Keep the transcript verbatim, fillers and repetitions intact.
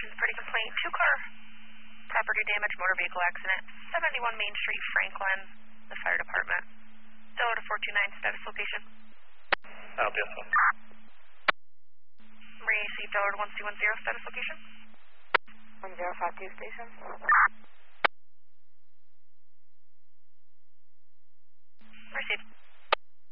station's pretty complaint. Two car property damage, motor vehicle accident, seventy-one Main Street, Franklin, the fire department. Delta four two nine, status location. I'll be on phone. Received Delta one two one zero, status location. one zero five two station.